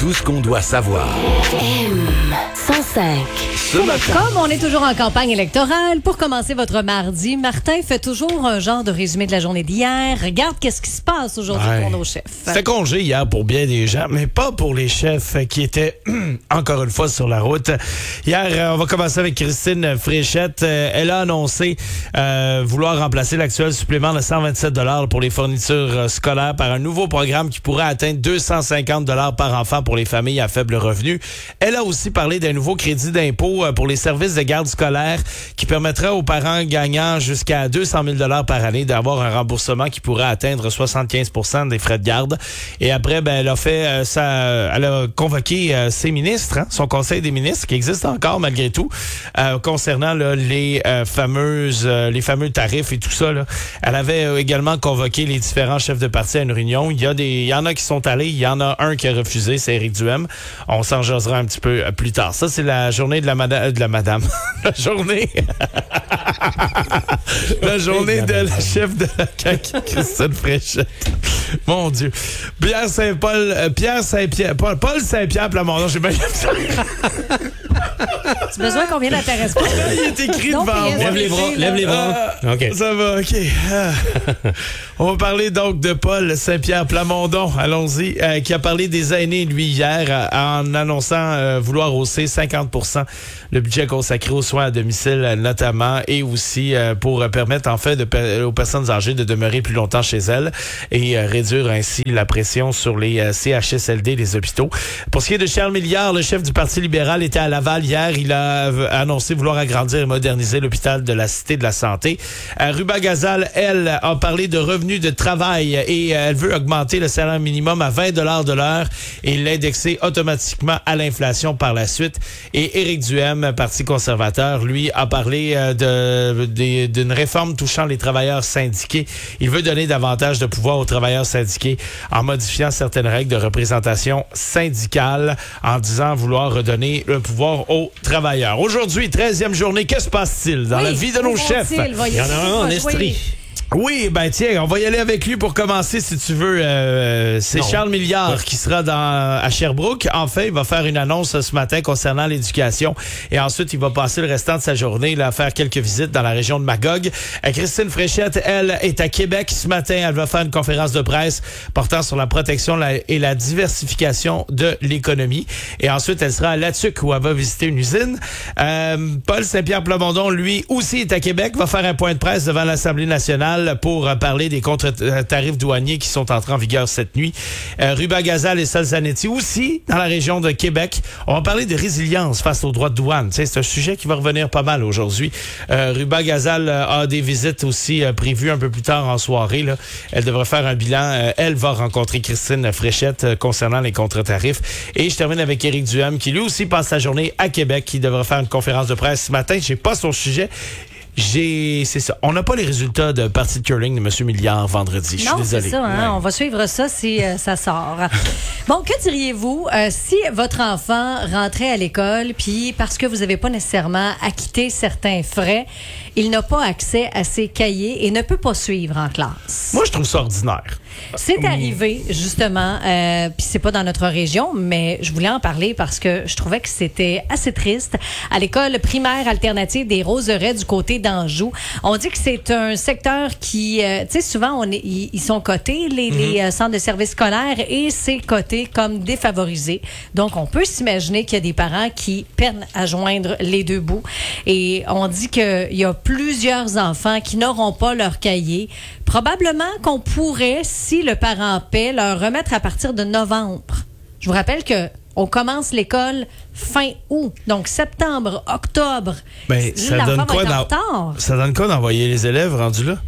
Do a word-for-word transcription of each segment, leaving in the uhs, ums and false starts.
Tout ce qu'on doit savoir. M cent cinq. Ce matin. Comme on est toujours en campagne électorale, pour commencer votre mardi, Martin fait toujours un genre de résumé de la journée d'hier. Regarde qu'est-ce qui se passe aujourd'hui Ouais. pour nos chefs. C'était congé hier pour bien des gens, mais pas pour les chefs qui étaient encore une fois sur la route. Hier, euh, on va commencer avec Christine Fréchette. Euh, elle a annoncé euh, vouloir remplacer l'actuel supplément de cent vingt-sept dollars pour les fournitures euh, scolaires par un nouveau programme qui pourrait atteindre deux cent cinquante dollars par enfant pour les familles à faible revenu. Elle a aussi parlé d'un nouveau crédit d'impôt euh, pour les services de garde scolaire qui permettra aux parents gagnant jusqu'à deux cent mille dollars par année d'avoir un remboursement qui pourrait atteindre soixante-quinze pour cent des frais de garde. Et après, ben, elle a fait euh, ça, elle a convoqué euh, ses ministres, hein, son conseil des ministres qui existe encore malgré tout, euh, concernant là, les euh, fameuses, euh, les fameux tarifs et tout ça. Là. Elle avait euh, également convoqué les différents chefs de parti à une réunion. Il y a des, il y en a qui sont allés, il y en a un qui a refusé, c'est Éric Duhem. On s'en jasera un petit peu euh, plus tard. Ça, c'est la journée de la madame, de la madame, la journée, la journée de la chef de la C A Q, Christine Fréchette. Mon Dieu. Pierre Saint-Paul, euh, Pierre Saint-Pierre, Paul, Paul Saint-Pierre Plamondon, j'ai bien ça. Tu as besoin qu'on vienne à ta response? Il est écrit Donc, devant P S moi. Lève les bras, lève les bras. Ah, OK. Ça va, OK. Ah. On va parler donc de Paul Saint-Pierre Plamondon, allons-y, euh, qui a parlé des aînés, lui, hier, euh, en annonçant euh, vouloir hausser cinquante pour cent le budget consacré aux soins à domicile, euh, notamment, et aussi euh, pour euh, permettre, en fait, de, pe- aux personnes âgées de demeurer plus longtemps chez elles et euh, réduire ainsi la pression sur les euh, C H S L D, les hôpitaux. Pour ce qui est de Charles Milliard, le chef du Parti libéral était à Laval hier. Il a euh, annoncé vouloir agrandir et moderniser l'hôpital de la Cité de la Santé. Euh, Ruba Gazal, elle, a parlé de revenus de travail et euh, elle veut augmenter le salaire minimum à vingt dollars de l'heure et l'indexer automatiquement à l'inflation par la suite. Et Éric Duhem, Parti conservateur, lui, a parlé euh, de, de, d'une réforme touchant les travailleurs syndiqués. Il veut donner davantage de pouvoir aux travailleurs syndiqués en modifiant certaines règles de représentation syndicale, en disant vouloir redonner le pouvoir aux travailleurs. Aujourd'hui, treizième journée, que se passe-t-il dans Oui, la vie de nos où chefs? vont-ils? Il y en a un en Oui. Estrie. Oui, ben tiens, on va y aller avec lui pour commencer si tu veux. Euh, c'est Non. Charles Milliard Ouais. qui sera dans à Sherbrooke. En fait, il va faire une annonce ce matin concernant l'éducation et ensuite il va passer le restant de sa journée là, à faire quelques visites dans la région de Magog. Euh, Christine Fréchette, elle, est à Québec ce matin. Elle va faire une conférence de presse portant sur la protection la, et la diversification de l'économie. Et ensuite, elle sera à Latuc où elle va visiter une usine. Euh, Paul Saint-Pierre Plamondon, lui aussi, est à Québec, va faire un point de presse devant l'Assemblée nationale pour parler des contre-tarifs douaniers qui sont entrés en vigueur cette nuit. Euh, Ruba Gazal et Sol Zanetti aussi dans la région de Québec. On va parler de résilience face aux droits de douane. Tu sais, c'est un sujet qui va revenir pas mal aujourd'hui. Euh, Ruba Gazal euh, a des visites aussi euh, prévues un peu plus tard en soirée. Là. Elle devrait faire un bilan. Euh, elle va rencontrer Christine Fréchette euh, concernant les contre-tarifs. Et je termine avec Éric Duhem qui lui aussi passe sa journée à Québec, qui devrait faire une conférence de presse ce matin. J'ai pas son sujet. J'ai, c'est ça. On n'a pas les résultats de partie de curling de M. Milliard vendredi. Je suis Non, désolé. c'est ça. Hein? Ouais. On va suivre ça si euh, ça sort. Bon, que diriez-vous euh, si votre enfant rentrait à l'école, puis parce que vous n'avez pas nécessairement acquitté certains frais, il n'a pas accès à ses cahiers et ne peut pas suivre en classe? Moi, je trouve ça ordinaire. C'est arrivé, justement, euh, puis c'est pas dans notre région, mais je voulais en parler parce que je trouvais que c'était assez triste. À l'école primaire alternative des Roseraies du côté d'Anjou, on dit que c'est un secteur qui, euh, tu sais, souvent, on est, ils, ils sont cotés, les, mm-hmm. les euh, centres de services scolaires, et c'est coté comme défavorisé. Donc, on peut s'imaginer qu'il y a des parents qui peinent à joindre les deux bouts. Et on dit qu'il y a plusieurs enfants qui n'auront pas leur cahier. Probablement qu'on pourrait, si le parent paie, leur remettre à partir de novembre. Je vous rappelle que on commence l'école fin août, donc septembre, octobre. Ben, ça L'enfant donne va quoi être en d'en- retard. Ça donne quoi d'envoyer les élèves rendus là?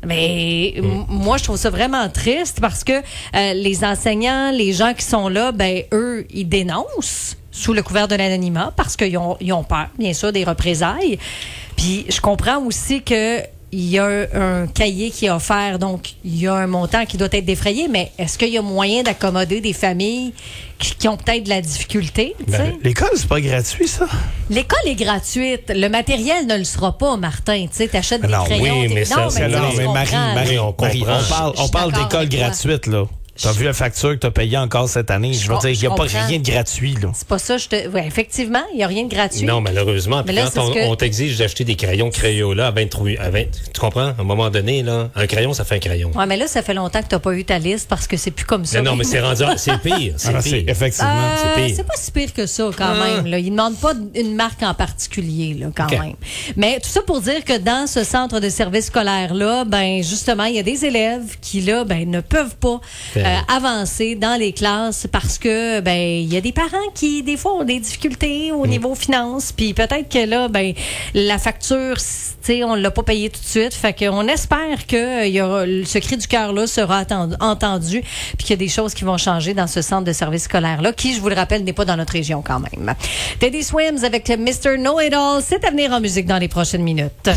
Mais m- moi, je trouve ça vraiment triste parce que euh, les enseignants, les gens qui sont là, ben eux, ils dénoncent sous le couvert de l'anonymat parce qu'ils ont, ils ont peur, bien sûr, des représailles. Puis je comprends aussi que il y a un, un cahier qui est offert, donc il y a un montant qui doit être défrayé, mais est-ce qu'il y a moyen d'accommoder des familles qui, qui ont peut-être de la difficulté? tu sais? Ben, l'école, c'est pas gratuit, ça? L'école est gratuite. Le matériel ne le sera pas, Martin. Tu sais, t'achètes des Non, crayons. oui, des- mais ça, non, ça, mais non, tu mais comprends, Marie, là. Marie, on, Marie, Marie, on on parle, Je on suis parle d'accord d'école avec toi. gratuite, là. T'as vu la facture que t'as payée encore cette année? Je veux Je dire, il n'y a pas comprends. rien de gratuit, là. C'est pas ça, je te. Ouais, effectivement, il n'y a rien de gratuit. Non, malheureusement. Mais Puis là, quand c'est on, ce que- on t'exige d'acheter des crayons Crayola à vingt-trois, à vingt, tu comprends? À un moment donné, là, un crayon, ça fait un crayon. Ouais, mais là, ça fait longtemps que t'as pas eu ta liste parce que c'est plus comme ça. Mais non, mais c'est rendu, c'est pire. C'est Ah, pire. c'est- effectivement. Euh, c'est pire. c'est pas si pire que ça, quand Ah. même. Là. Ils ne demandent pas une marque en particulier, là, quand OK. même. Mais tout ça pour dire que dans ce centre de service scolaire-là, ben justement, il y a des élèves qui, là, ben, ne peuvent pas Ben euh, oui. avancer dans les classes parce que, ben, il y a des parents qui, des fois, ont des difficultés au niveau finances. Puis peut-être que là, ben, la facture, tu sais, on l'a pas payée tout de suite. Fait qu'on espère que il y aura, ce cri du cœur-là sera attendu, entendu puis qu'il y a des choses qui vont changer dans ce centre de service scolaire-là, qui, je vous le rappelle, n'est pas dans notre région quand même. Teddy Swims avec mister Know-It-All, c'est à venir en musique dans les prochaines minutes.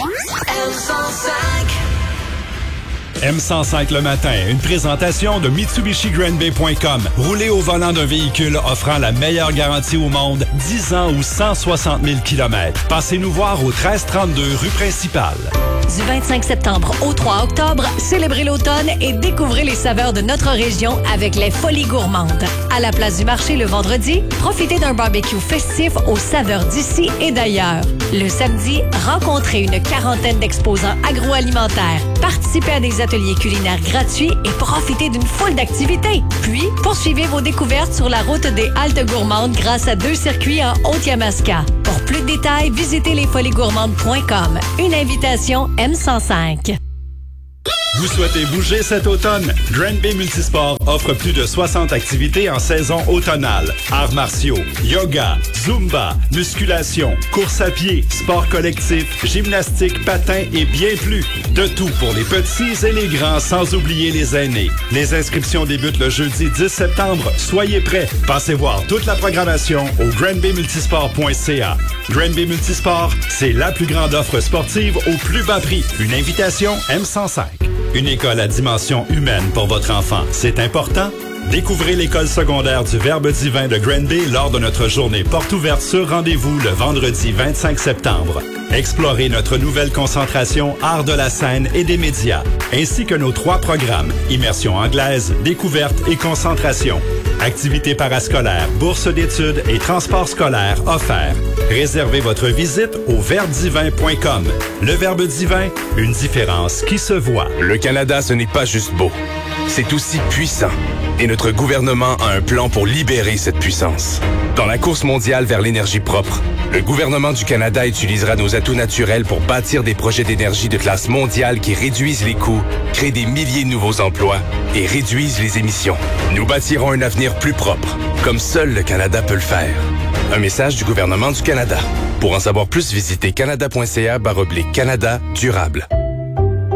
M cent cinq le matin, une présentation de Mitsubishi Grand Bay point com. Roulez au volant d'un véhicule offrant la meilleure garantie au monde, dix ans ou cent soixante mille kilomètres. Passez nous voir au treize trente-deux rue principale. Du vingt-cinq septembre au trois octobre, célébrez l'automne et découvrez les saveurs de notre région avec les Folies Gourmandes. À la place du marché le vendredi, profitez d'un barbecue festif aux saveurs d'ici et d'ailleurs. Le samedi, rencontrez une quarantaine d'exposants agroalimentaires, participez à des ateliers culinaires gratuits et profitez d'une foule d'activités. Puis, poursuivez vos découvertes sur la route des Haltes Gourmandes grâce à deux circuits en Haute-Yamaska. Pour plus de détails, visitez les folies gourmandes point com. Une invitation M cent cinq. Vous souhaitez bouger cet automne? Grand Bay Multisport offre plus de soixante activités en saison automnale. Arts martiaux, yoga, zumba, musculation, course à pied, sport collectif, gymnastique, patin et bien plus. De tout pour les petits et les grands, sans oublier les aînés. Les inscriptions débutent le jeudi dix septembre. Soyez prêts. Passez voir toute la programmation au grand bay multisport point c a. Grand Bay Multisport, c'est la plus grande offre sportive au plus bas prix. Une invitation M cent cinq. Une école à dimension humaine pour votre enfant. C'est important? Découvrez l'école secondaire du Verbe divin de Grand Bay lors de notre journée porte ouverte sur rendez-vous le vendredi vingt-cinq septembre. Explorez notre nouvelle concentration Art de la scène et des médias, ainsi que nos trois programmes, immersion anglaise, découverte et concentration. Activités parascolaires, bourses d'études et transport scolaire offerts. Réservez votre visite au verbe divin point com. Le Verbe divin, une différence qui se voit. Le Canada, ce n'est pas juste beau. C'est aussi puissant. Et notre gouvernement a un plan pour libérer cette puissance. Dans la course mondiale vers l'énergie propre, le gouvernement du Canada utilisera nos atouts naturels pour bâtir des projets d'énergie de classe mondiale qui réduisent les coûts, créent des milliers de nouveaux emplois et réduisent les émissions. Nous bâtirons un avenir plus propre, comme seul le Canada peut le faire. Un message du gouvernement du Canada. Pour en savoir plus, visitez canada point c a barre oblique Canada durable.